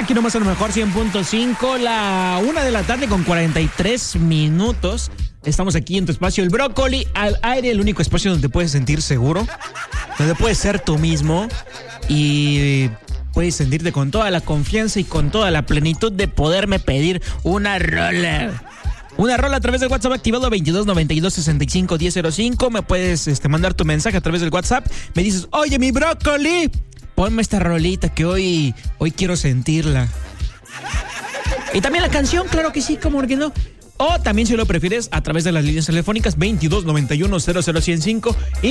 Aquí nomás a lo mejor 100.5, la 1 de la tarde con 43 minutos. Estamos aquí en tu espacio, el Brócoli al aire, el único espacio donde te puedes sentir seguro, donde puedes ser tú mismo y puedes sentirte con toda la confianza y con toda la plenitud de poderme pedir una rola. Una rola a través del WhatsApp activado 2292-65-1005. Me puedes mandar tu mensaje a través del WhatsApp. Me dices, oye, mi Brócoli, ponme esta rolita que hoy quiero sentirla. Y también la canción, claro que sí, como que no. O también, si lo prefieres, a través de las líneas telefónicas 2291-00105 y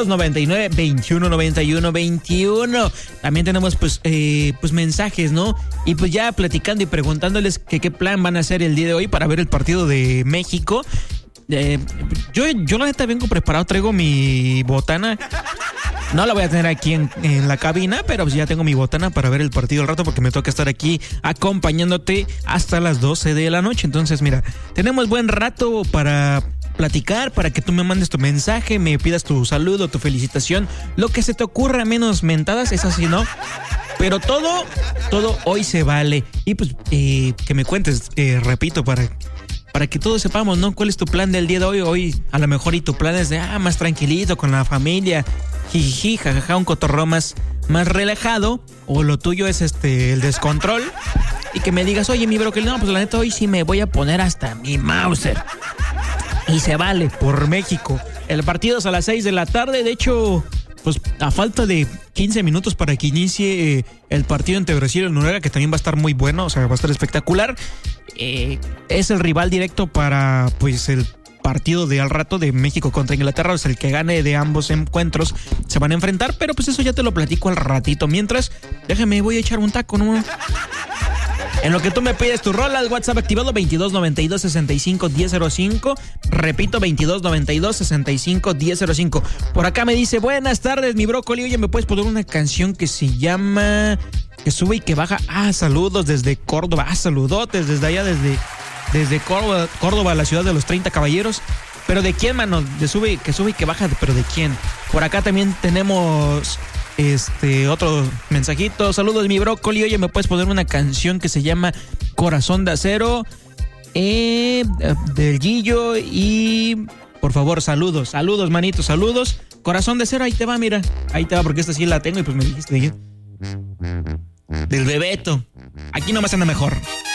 2299-2191-21. También tenemos pues mensajes, ¿no? Y pues ya platicando y preguntándoles qué plan van a hacer el día de hoy para ver el partido de México. Yo la neta vengo preparado, traigo mi botana. No la voy a tener aquí en la cabina, pero pues ya tengo mi botana para ver el partido al rato porque me toca estar aquí acompañándote hasta las 12 de la noche. Entonces, mira, tenemos buen rato para platicar, para que tú me mandes tu mensaje, me pidas tu saludo, tu felicitación, lo que se te ocurra, menos mentadas, es así, ¿no? Pero todo hoy se vale. Y pues que me cuentes, repito, para que todos sepamos, ¿no? ¿Cuál es tu plan del día de hoy? Hoy a lo mejor y tu plan es de, más tranquilito, con la familia, jiji, jajaja, un cotorreo más relajado, o lo tuyo es el descontrol, y que me digas, oye, mi Brócoli, no, pues la neta hoy sí me voy a poner hasta mi Mauser. Y se vale, por México. El partido es a las 6 de la tarde, de hecho, pues a falta de 15 minutos para que inicie el partido entre Brasil y Noruega, que también va a estar muy bueno, o sea, va a estar espectacular. Es el rival directo para pues el partido de al rato de México contra Inglaterra, o sea, el que gane de ambos encuentros se van a enfrentar, pero pues eso ya te lo platico al ratito. Mientras, voy a echar un taco, ¿no? En lo que tú me pides tu rola, el WhatsApp activado 2292-65-1005. Repito, 2292-65-1005. Por acá me dice, buenas tardes, mi Brócoli. Oye, ¿me puedes poner una canción que se llama Que sube y que baja? Saludos desde Córdoba. Saludotes desde allá, desde Córdoba, la ciudad de los 30 caballeros. ¿Pero de quién, mano? Que sube y que baja, ¿pero de quién? Por acá también tenemos otro mensajito. Saludos, mi Brócoli. Oye, ¿me puedes poner una canción que se llama Corazón de Acero? Del Guillo. Y por favor, saludos, manito, saludos. Corazón de Acero, ahí te va, mira. Ahí te va, porque esta sí la tengo y pues me dijiste del Bebeto. Aquí nomás anda mejor.